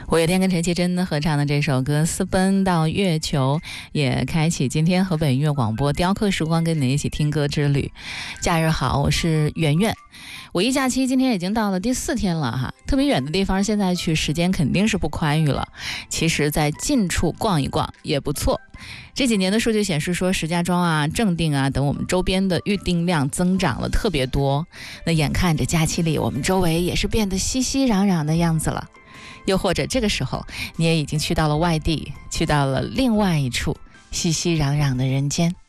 五月天跟陈绮贞合唱的这首歌《私奔到月球》，也开启今天河北音乐广播雕刻时光跟你一起听歌之旅。假日好，我是圆圆。五一假期今天已经到了第4天了哈，特别远的地方现在去时间肯定是不宽裕了，其实在近处逛一逛也不错。这几年的数据显示说，石家庄啊、正定啊等我们周边的预订量增长了特别多，那眼看着假期里我们周围也是变得熙熙攘攘的样子了。又或者这个时候你也已经去到了外地，去到了另外一处熙熙攘攘的人间。